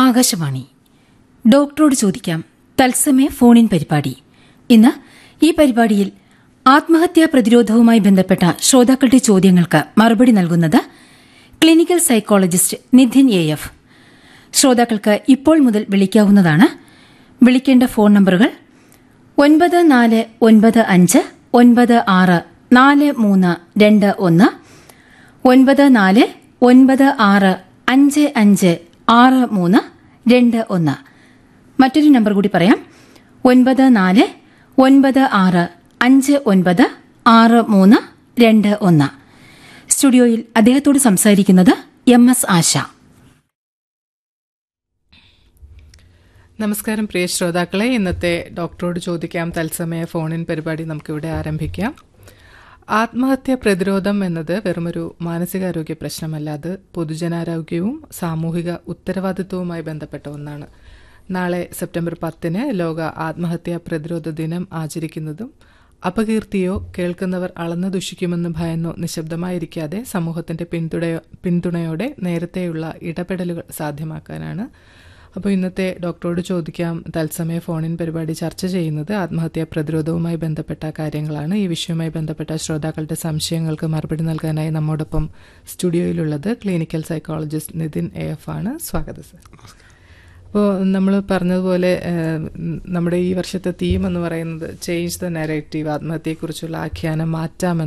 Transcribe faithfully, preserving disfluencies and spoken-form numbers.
ആകാശവാണി ഡോക്ടറോട് ചോദിക്കാം തത്സമയ ഫോണിൻ പരിപാടി. ഇന്ന് ഈ പരിപാടിയിൽ ആത്മഹത്യാ പ്രതിരോധവുമായി ബന്ധപ്പെട്ട ശ്രോതാക്കളുടെ ചോദ്യങ്ങൾക്ക് മറുപടി നൽകുന്നത് clinical psychologist Nidhin A F. ശ്രോതാക്കൾക്ക് ഇപ്പോൾ മുതൽ വിളിക്കാവുന്നതാണ്. വിളിക്കേണ്ട ഫോൺ നമ്പറുകൾ ഒൻപത് നാല് ഒൻപത് അഞ്ച് ഒൻപത് ആറ് നാല് മൂന്ന് രണ്ട് ഒന്ന്, ഒൻപത് നാല് ഒൻപത് ആറ് അഞ്ച് അഞ്ച് ആറ് മൂന്ന് രണ്ട് ഒന്ന്. മറ്റൊരു നമ്പർ കൂടി പറയാം, ഒൻപത് നാല് ഒൻപത് ആറ് അഞ്ച് ഒൻപത് ആറ് മൂന്ന് രണ്ട് ഒന്ന്. സ്റ്റുഡിയോയിൽ അദ്ദേഹത്തോട് സംസാരിക്കുന്നത് എം എസ് ആശ. നമസ്കാരം പ്രിയ ശ്രോതാക്കളെ, ഇന്നത്തെ ഡോക്ടറോട് ചോദിക്കാം തത്സമയ ഫോണിൻ പരിപാടി നമുക്കിവിടെ ആരംഭിക്കാം. ആത്മഹത്യ പ്രതിരോധം എന്നത് വെറുമൊരു മാനസികാരോഗ്യ പ്രശ്നമല്ല, അത് പൊതുജനാരോഗ്യവും സാമൂഹിക ഉത്തരവാദിത്വവുമായി ബന്ധപ്പെട്ട ഒന്നാണ്. നാളെ സെപ്റ്റംബർ പത്തിന് ലോക ആത്മഹത്യാ പ്രതിരോധ ദിനം ആചരിക്കുന്നതും അപകീർത്തിയോ കേൾക്കുന്നവർ അളന്നു ദുഷിക്കുമെന്ന് ഭയന്നോ നിശബ്ദമായിരിക്കാതെ സമൂഹത്തിന്റെ പിന്തുണയോ പിന്തുണയോടെ നേരത്തെയുള്ള ഇടപെടലുകൾ സാധ്യമാക്കാനാണ്. അപ്പോൾ ഇന്നത്തെ ഡോക്ടറോട് ചോദിക്കാം തത്സമയ ഫോണിൻ പരിപാടി ചർച്ച ചെയ്യുന്നത് ആത്മഹത്യാ പ്രതിരോധവുമായി ബന്ധപ്പെട്ട കാര്യങ്ങളാണ്. ഈ വിഷയവുമായി ബന്ധപ്പെട്ട ശ്രോതാക്കളുടെ സംശയങ്ങൾക്ക് മറുപടി നൽകാനായി നമ്മോടൊപ്പം സ്റ്റുഡിയോയിലുള്ളത് clinical psychologist Nidhin A F ആണ്. സ്വാഗതം സർ. അപ്പോൾ നമ്മൾ പറഞ്ഞതുപോലെ നമ്മുടെ ഈ വർഷത്തെ തീം എന്ന് പറയുന്നത് ചേഞ്ച് ദ നരേറ്റീവ്, ആത്മഹത്യയെക്കുറിച്ചുള്ള ആഖ്യാനം മാറ്റാമെന്ന്